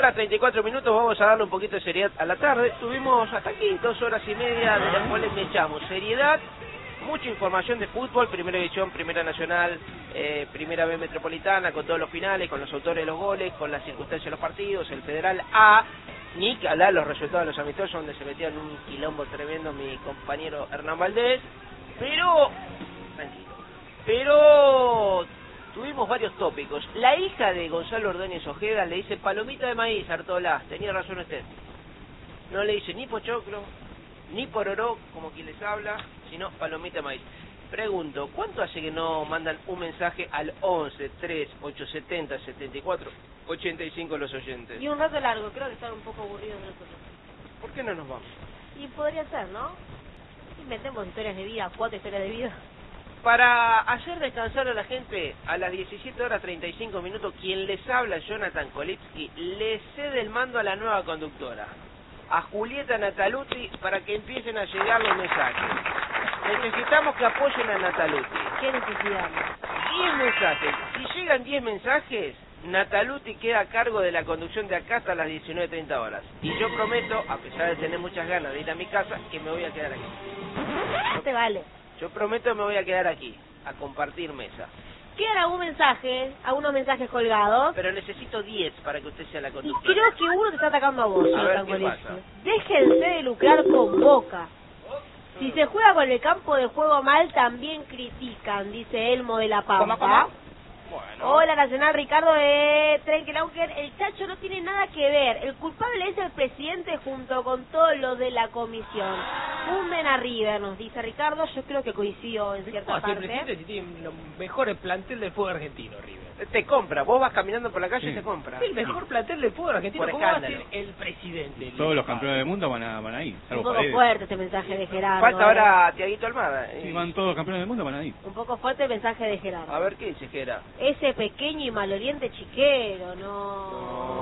horas 34 minutos, vamos a darle un poquito de seriedad a la tarde. Tuvimos hasta aquí 2 horas y media, de las cuales le echamos seriedad, mucha información de fútbol, Primera División, Primera Nacional, Primera B Metropolitana, con todos los finales, con los autores de los goles, con las circunstancias de los partidos, el Federal A, ni que hablar los resultados de los amistosos, donde se metía en un quilombo tremendo mi compañero Hernán Valdés, pero, tranquilo, pero tuvimos varios tópicos. La hija de Gonzalo Ordóñez Ojeda le dice palomita de maíz, Artolás, tenía razón usted. No le dice ni pochoclo, ni pororó, como quien les habla, sino palomita de maíz. Pregunto, ¿cuánto hace que no mandan un mensaje al 11 3 870 74 85 los oyentes? Y un rato largo, creo que están un poco aburridos de nosotros. ¿Por qué no nos vamos? Y podría ser, ¿no? Inventemos historias de vida, 4 historias de vida. Para hacer descansar a la gente, a las 17 horas 35 minutos, quien les habla, Jonathan Kolipsky, le cede el mando a la nueva conductora, a Julieta Nataluti, para que empiecen a llegar los mensajes. Necesitamos que apoyen a Nataluti. ¿Qué necesidad? 10 mensajes. Si llegan 10 mensajes, Nataluti queda a cargo de la conducción de acá hasta las 19:30 horas. Y yo prometo, a pesar de tener muchas ganas de ir a mi casa, que me voy a quedar aquí. No te vale. Yo prometo que me voy a quedar aquí, a compartir mesa. ¿Quedan algunos mensajes colgados? Pero necesito 10 para que usted sea la Y conductora. creo que uno te está atacando a vos, A ver, Jonathan ¿qué Kolipsky. pasa? Déjense de lucrar con Boca. Si se juega con el campo de juego mal, también critican, dice Elmo de la Pampa. ¿Cómo? Bueno. Hola, Nacional, Ricardo de Trenkelauker. El Chacho no tiene nada que ver. El culpable es el presidente junto con todos los de la comisión. Funden a River, nos dice Ricardo. Yo creo que coincido en cierta El parte. presidente tiene los mejores plantel del fútbol argentino, River. Te compra, vos vas caminando por la calle y te compra. El mejor plantel del fútbol argentino. Por ¿Cómo va a escándalo. ser el presidente? Todos los campeones del mundo van a ir, Un salvo poco Paredes. fuerte este mensaje de Gerardo. Falta ahora Tiaguito Almada. Sí, van todos los campeones del mundo, van a ir. Un poco fuerte el mensaje de Gerardo. A ver qué dice que era. Ese pequeño y maloliente chiquero, no.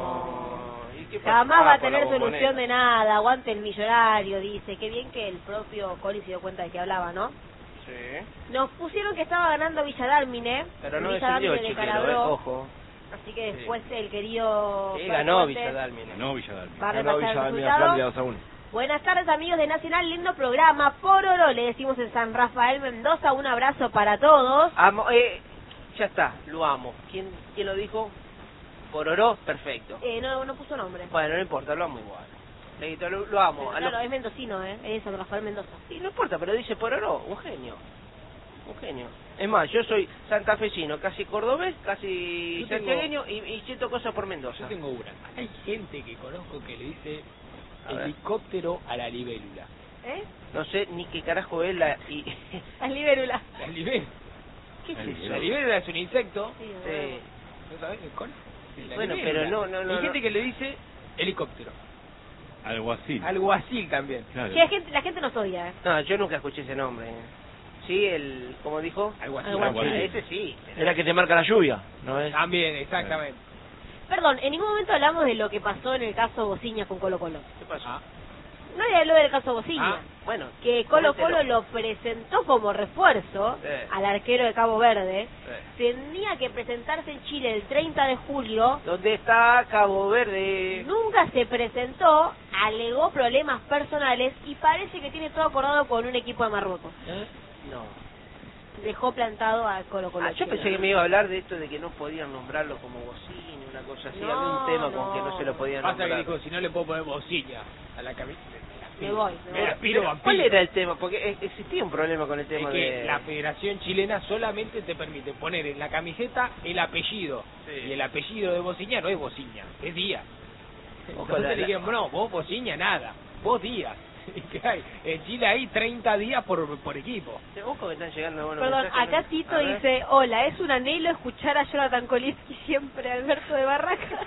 ¿Y qué pasa? Jamás va a por la tener bombonera. solución de nada. Aguante el millonario, dice. Qué bien que el propio Coli se dio cuenta de que hablaba, ¿no? Sí. Nos pusieron que estaba ganando Villadálmine. Pero no Villadálmine descendió de Chiquero, Calabró. ojo. Así que después el querido... Sí, ganó Fuertes Villadálmine. No, Villadalmi. va a repasar el resultado. Buenas tardes, amigos de Nacional, lindo programa. Por oro le decimos en San Rafael Mendoza, un abrazo para todos. Ya está, lo amo. ¿Quién lo dijo? Pororó, perfecto. No puso nombre. Bueno, no importa, lo amo igual. Leito, lo amo. Pero claro, es mendocino, es San Rafael Mendoza. Sí, no importa, pero dice Pororó, un genio. Un genio. Es más, yo soy santafesino, casi cordobés, casi Yo tengo- santiagueño y siento cosas por Mendoza. Yo tengo una. Hay gente que conozco que le dice A ver. helicóptero a la libélula. ¿Eh? No sé ni qué carajo es la... La libélula. La libélula. ¿Qué es eso? La libélula es un insecto. Sí, Sí. ¿No sabes? ¿Con? La Bueno, libélula. pero no. Hay gente que le dice helicóptero. Alguacil. Alguacil también. Claro. Sí, la gente nos odia, No, yo nunca escuché ese nombre. Sí, ¿cómo dijo? Alguacil. Alguacil. Ese sí. Era que te marca la lluvia, ¿no es? También, exactamente. Perdón, en ningún momento hablamos de lo que pasó en el caso Bociña con Colo Colo. ¿Qué pasó? Ah. Nadie habló del caso Bociña. Ah. Bueno, Que Colo coméntelo. Colo lo presentó como refuerzo Sí. al arquero de Cabo Verde. Sí. Tenía que presentarse en Chile el 30 de julio. ¿Dónde está Cabo Verde? Nunca se presentó, alegó problemas personales y parece que tiene todo acordado con un equipo de Marruecos. No. Dejó plantado a Colo Colo. Yo pensé que me iba a hablar de esto de que no podían nombrarlo como bocina, una cosa así, No, algún tema con que no no. se lo podían Pasa que nombrar. dijo, si no le puedo poner bocilla a la cabeza. Me voy. Era Piro Vampiro. ¿Cuál era el tema? Porque existía un problema con el Es tema que de... la Federación Chilena solamente te permite poner en la camiseta el apellido. Sí. Y el apellido de Bociña no es Bociña, es Díaz. Ojalá Entonces le la- dijeron, no, vos Bociña nada, vos Díaz. ¿Y qué hay? En Chile hay 30 días por equipo. Ojo que están llegando buenos Perdón, mensajes. acá Tito A ver. dice, hola, es un anhelo escuchar a Jonathan Kolipsky siempre, Alberto de Barraca.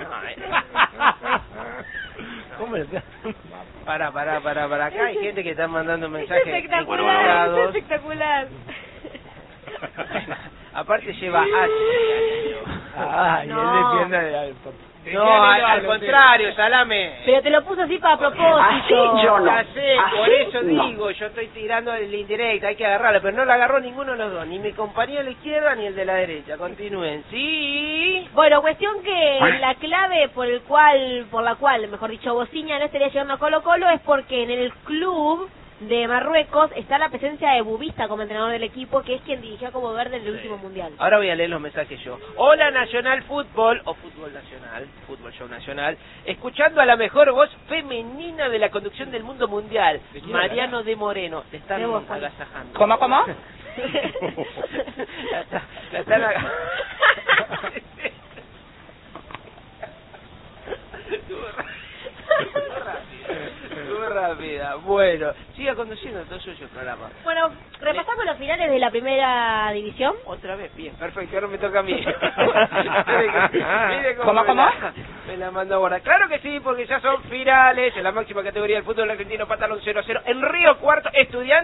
¿Cómo le Para. Acá hay gente que está mandando Es mensajes espectacular, es equivocados. espectacular. Aparte lleva H. Ay, No. él defiende No, al contrario, Salame. Pero te lo puso así para propósito. Así yo no. Ya sé, por Así eso no. digo, yo estoy tirando el indirecto, hay que agarrarlo, pero no lo agarró ninguno de los dos, ni mi compañero de la izquierda ni el de la derecha. Continúen, sí. Bueno, cuestión que la clave por la cual, mejor dicho, Bociña no estaría llegando a Colo-Colo es porque en el club de Marruecos está la presencia de Bubista como entrenador del equipo, que es quien dirigió a Cabo Verde en el último mundial. Ahora voy a leer los mensajes yo. Hola Nacional Fútbol, o Fútbol Nacional, Fútbol Show Nacional, escuchando a la mejor voz femenina de la conducción del mundo mundial, Mariano de Moreno. Te están agasajando. ¿Cómo? La están Estuvo rápida. Bueno, siga conduciendo todo suyo el programa. Bueno, repasamos los finales de la primera división. Otra vez, bien, perfecto, ahora me toca a mí. Mire ¿Cómo? Me la mando ahora. Claro que sí, porque ya son finales en la máxima categoría del fútbol argentino, Pantalón 0-0 en Río Cuarto, Estudiantes.